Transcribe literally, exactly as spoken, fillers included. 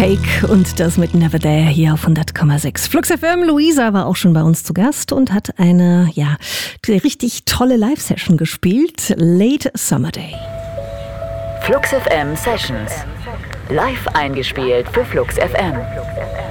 Cake und das mit Never There hier auf hundert Komma sechs. Flux F M, Luisa war auch schon bei uns zu Gast und hat eine, ja, richtig tolle Live-Session gespielt. Late Summer Day. Flux F M Sessions. Live eingespielt für Flux F M.